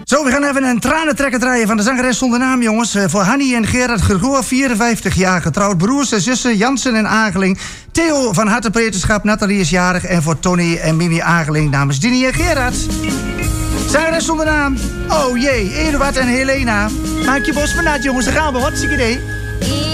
Zo, we gaan even een tranentrekker draaien van de zangeres zonder naam, jongens. Voor Hanny en Gerard Gregoor, 54 jaar getrouwd. Broers en zussen Jansen en Ageling. Theo van harte pretenschap, Nathalie is jarig. En voor Tony en Mimi Ageling namens Dini en Gerard. Zangeres zonder naam. Oh jee, Eduard en Helena. Maak je bos maar nat, jongens, daar gaan we. Hartstikke idee.